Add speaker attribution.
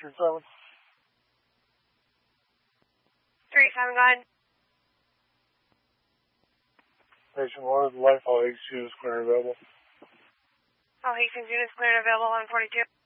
Speaker 1: 37.
Speaker 2: 37, go ahead.
Speaker 1: Station 1, Life All HQ is clear and available.
Speaker 2: All Hastings units clear and available on 42.